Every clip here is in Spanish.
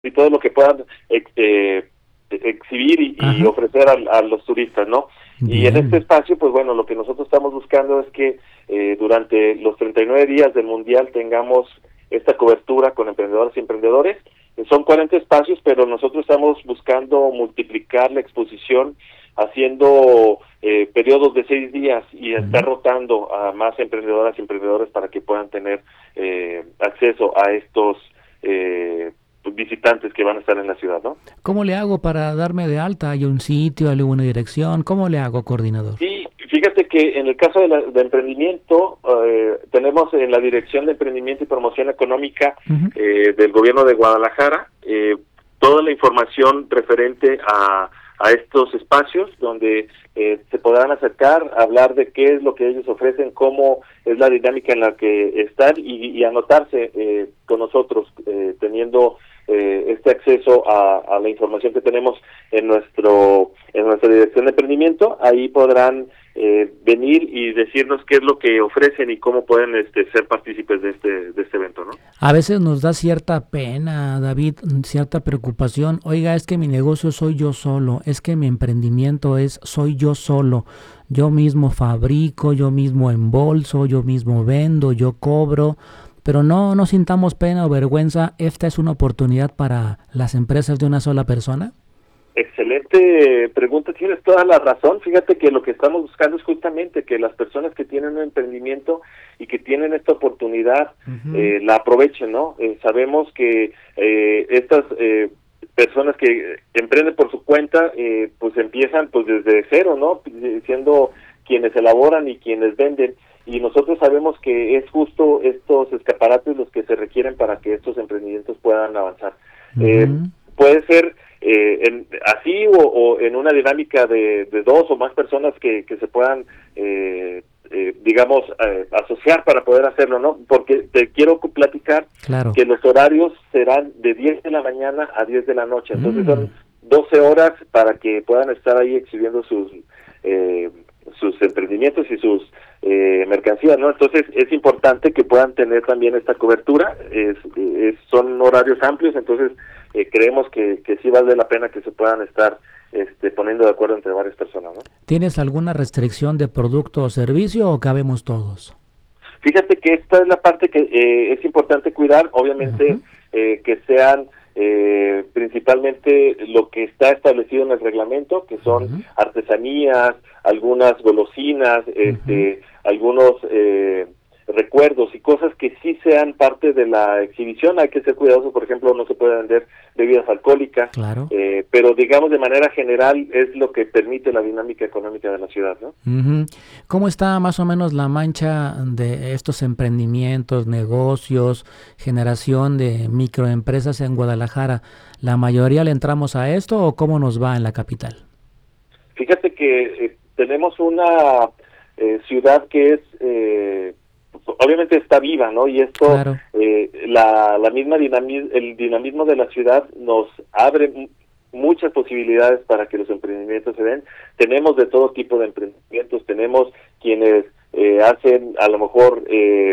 y todo lo que puedan exhibir y Ajá. ofrecer a los turistas, ¿no? Y en este Bien. espacio, pues bueno, lo que nosotros estamos buscando es que durante los 39 días del Mundial tengamos esta cobertura con emprendedoras y emprendedores. Son 40 espacios, pero nosotros estamos buscando multiplicar la exposición haciendo periodos de 6 días y estar Ujú. rotando a más emprendedoras y emprendedores para que puedan tener acceso a estos visitantes que van a estar en la ciudad, ¿no? ¿Cómo le hago para darme de alta? ¿Hay un sitio, hay alguna dirección? ¿Cómo le hago, coordinador? Sí, fíjate que en el caso de emprendimiento, tenemos en la Dirección de Emprendimiento y Promoción Económica Ujú. del Gobierno de Guadalajara toda la información referente a estos espacios donde se podrán acercar, hablar de qué es lo que ellos ofrecen, cómo es la dinámica en la que están y anotarse con nosotros, teniendo este acceso a la información que tenemos en nuestra dirección de emprendimiento. Ahí podrán venir y decirnos qué es lo que ofrecen y cómo pueden ser partícipes de este evento, ¿no? A veces nos da cierta pena, David, cierta preocupación. Oiga, es que mi negocio soy yo solo, es que mi emprendimiento es soy yo solo. Yo mismo fabrico, yo mismo embolso, yo mismo vendo, yo cobro. Pero no sintamos pena o vergüenza. Esta es una oportunidad para las empresas de una sola persona. Excelente pregunta, tienes toda la razón. Fíjate que lo que estamos buscando es justamente que las personas que tienen un emprendimiento y que tienen esta oportunidad Ujú. la aprovechen, ¿no? Sabemos que estas personas que emprenden por su cuenta, pues empiezan pues desde cero, ¿no? Siendo quienes elaboran y quienes venden. Y nosotros sabemos que es justo estos escaparates los que se requieren para que estos emprendimientos puedan avanzar. Eh, Ujú. puede ser así o en una dinámica de dos o más personas que se puedan digamos asociar para poder hacerlo, ¿no? Porque te quiero platicar Claro. que los horarios serán de 10 de la mañana a 10 de la noche, entonces Mm. son 12 horas para que puedan estar ahí exhibiendo sus emprendimientos y sus mercancías, ¿no? Entonces es importante que puedan tener también esta cobertura, son horarios amplios, entonces creemos que sí vale la pena que se puedan estar poniendo de acuerdo entre varias personas, ¿no? ¿Tienes alguna restricción de producto o servicio o cabemos todos? Fíjate que esta es la parte que es importante cuidar, obviamente Ujú. que sean principalmente lo que está establecido en el reglamento, que son Ujú. artesanías, algunas golosinas, Ujú. algunos recuerdos y cosas que sí sean parte de la exhibición. Hay que ser cuidadosos, por ejemplo, no se puede vender bebidas alcohólicas, Claro. pero digamos de manera general es lo que permite la dinámica económica de la ciudad, ¿no? Ujú. ¿Cómo está más o menos la mancha de estos emprendimientos, negocios, generación de microempresas en Guadalajara? ¿La mayoría le entramos a esto o cómo nos va en la capital? Fíjate que tenemos una ciudad que es, pues, obviamente está viva, ¿no? Y esto, Claro. la misma el dinamismo de la ciudad nos abre muchas posibilidades para que los emprendimientos se den. Tenemos de todo tipo de emprendimientos, tenemos quienes hacen a lo mejor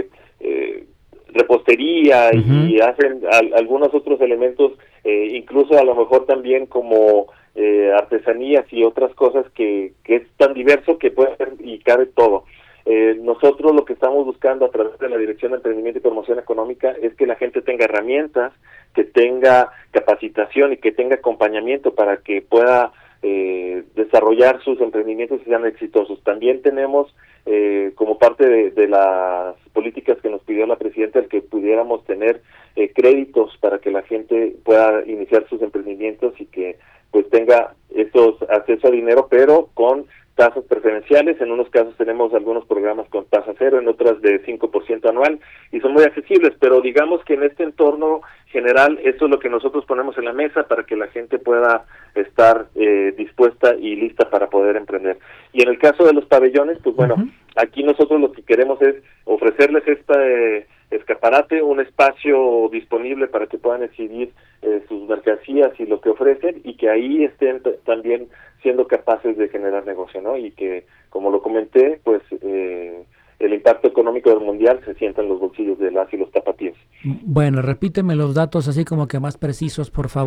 repostería Ujú. y hacen algunos otros elementos, incluso a lo mejor también como artesanías y otras cosas que es tan diverso que puede ser y cabe todo. Nosotros lo que estamos buscando a través de la Dirección de Emprendimiento y Promoción Económica es que la gente tenga herramientas, que tenga capacitación y que tenga acompañamiento para que pueda desarrollar sus emprendimientos y sean exitosos. También tenemos como parte de las políticas que nos pidió la presidenta el que pudiéramos tener créditos para que la gente pueda iniciar sus emprendimientos y que pues tenga estos acceso a dinero, pero con tasas preferenciales. En unos casos tenemos algunos programas con tasa cero, en otras de 5% anual, y son muy accesibles, pero digamos que en este entorno general, esto es lo que nosotros ponemos en la mesa para que la gente pueda estar dispuesta y lista para poder emprender. Y en el caso de los pabellones, pues bueno, Ujú. aquí nosotros lo que queremos es ofrecerles escaparate, un espacio disponible para que puedan exhibir sus mercancías y lo que ofrecen y que ahí estén también siendo capaces de generar negocio, ¿no? Y que, como lo comenté, pues el impacto económico del mundial se sienta en los bolsillos de las y los tapatíos. Bueno, repíteme los datos así como que más precisos, por favor.